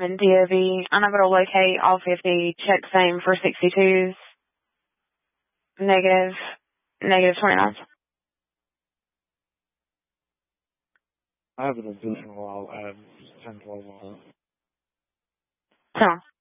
and DOV. Unable to locate all 50. Check same for 62s. Negative 29. I have an additional, I'll add 10-12 on it. So.